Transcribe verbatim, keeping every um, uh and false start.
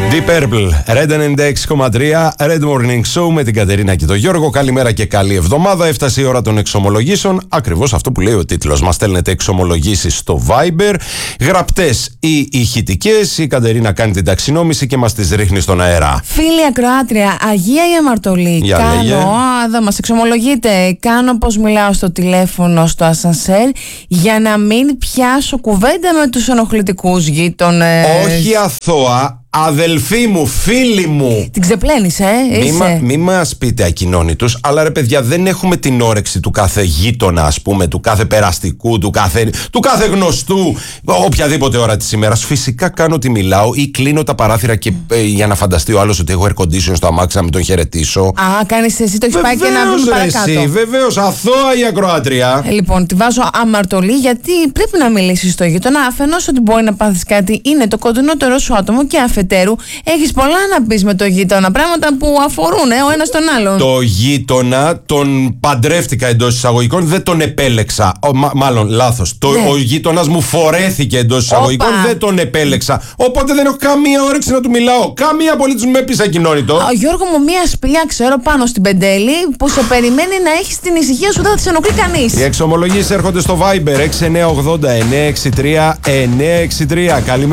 Deep Purple, Red ενενήντα έξι κόμμα τρία, Red Morning Show με την Κατερίνα και τον Γιώργο. Καλημέρα και καλή εβδομάδα. Έφτασε η ώρα των εξομολογήσεων. Ακριβώς αυτό που λέει ο τίτλος. Μας στέλνετε εξομολογήσεις στο Viber, γραπτές ή ηχητικές. Η Κατερίνα κάνει την ταξινόμηση και μας τις ρίχνει στον αέρα. Φίλη ακροάτρια, Αγία η Αμαρτωλή. Για Κάνω, λέγε. α, εδώ μας εξομολογείτε. Κάνω πως μιλάω στο τηλέφωνο στο ασανσέρ για να μην πιάσω κουβέντα με τους ενοχλητικούς γείτονες. Όχι αθώα. Αδελφοί μου, φίλοι μου. Την ξεπλένεις, ε, Μη, είσαι. μα, μη μας πείτε ακοινώνητους, αλλά ρε παιδιά, δεν έχουμε την όρεξη του κάθε γείτονα, ας πούμε, του κάθε περαστικού, του κάθε, του κάθε γνωστού, οποιαδήποτε ώρα της ημέρας. Φυσικά κάνω ότι μιλάω ή κλείνω τα παράθυρα και, ε, για να φανταστεί ο άλλος ότι έχω air condition στο αμάξι να μην τον χαιρετήσω. Α, κάνεις εσύ, το έχεις πάει και να βρούμε παρακάτω. Εσύ, βεβαίως, αθώα η ακροάτρια. Ε, Λοιπόν, τη βάζω αμαρτωλή γιατί πρέπει να μιλήσεις στο γείτονα. Αφενός ότι μπορεί να πάθεις κάτι, είναι το κοντινότερό σου άτομο, και αφετέρου έχεις πολλά να πεις με το γείτονα. Πράγματα που αφορούν ε, ο ένας τον άλλον. Το γείτονα τον παντρεύτηκα εντός εισαγωγικών, δεν τον επέλεξα. Ο, μα- μάλλον λάθος. Το, Ναι. Ο γείτονας μου φορέθηκε εντός εισαγωγικών, Όπα. δεν τον επέλεξα. Οπότε δεν έχω καμία όρεξη να του μιλάω. Καμία απολύτως μου έπεισε ακοινώνητο. Ο Γιώργο μου, μία σπηλιά ξέρω πάνω στην πεντέλη που σε περιμένει να έχεις την ησυχία σου, δεν θα τη ενοχλεί κανείς. Οι εξομολογίες έρχονται στο Viber έξι εννιά οκτώ εννιά έξι τρία εννιά έξι τρία. Καλημέρα.